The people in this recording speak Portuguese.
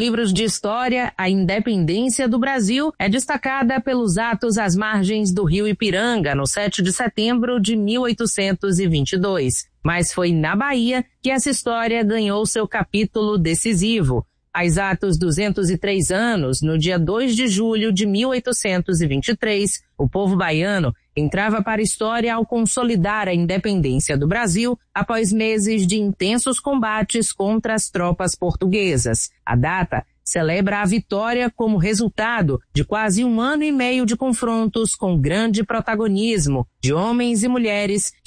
livros de história, a independência do Brasil é destacada pelos atos às margens do rio Ipiranga, no 7 de setembro de 1822. Mas foi na Bahia que essa história ganhou seu capítulo decisivo. Há exatos 203 anos, no dia 2 de julho de 1823, o povo baiano entrava para a história ao consolidar a independência do Brasil após meses de intensos combates contra as tropas portuguesas. A data celebra a vitória como resultado de quase 1 ano e meio de confrontos com grande protagonismo de homens e mulheres